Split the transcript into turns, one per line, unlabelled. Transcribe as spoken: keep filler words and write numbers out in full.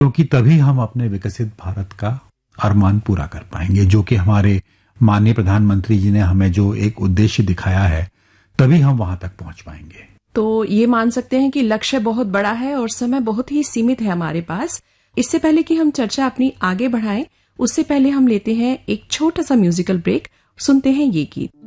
क्योंकि तभी हम अपने विकसित भारत का अरमान पूरा कर पाएंगे, जो कि हमारे माननीय प्रधानमंत्री जी ने हमें जो एक उद्देश्य दिखाया है, तभी हम वहां तक पहुंच पाएंगे।
तो ये मान सकते हैं कि लक्ष्य बहुत बड़ा है और समय बहुत ही सीमित है हमारे पास। इससे पहले कि हम चर्चा अपनी आगे बढ़ाएं, उससे पहले हम लेते हैं एक छोटा सा म्यूजिकल ब्रेक। सुनते हैं ये गीत।